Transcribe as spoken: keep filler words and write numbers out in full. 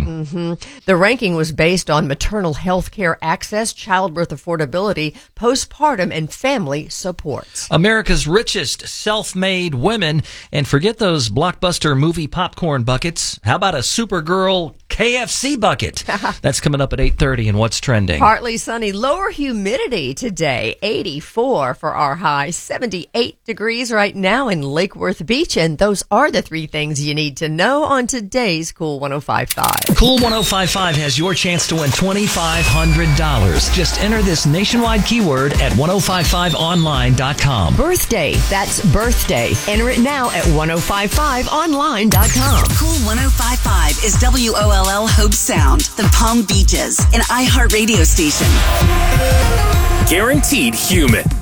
Mm-hmm. The ranking was based on maternal health care access, childbirth affordability, postpartum, and family supports. America's richest self-made women. And forget those blockbuster movie popcorn buckets. How about a Supergirl K F C bucket? That's coming up at eight thirty in What's Trending. Partly sunny, lower humidity today. eighty-four for our high, seventy-eight degrees right now in Lake Worth Beach. And those are the three things you need to know on today's Cool one oh five point five. Cool one oh five point five has your chance to win twenty-five hundred dollars. Just enter this nationwide keyword at ten fifty-five online dot com. Birthday. That's birthday. Enter it now at ten fifty-five online dot com. Cool one oh five point five is W O L L Hope Sound, the Palm Beaches, an iHeartRadio station. Guaranteed human.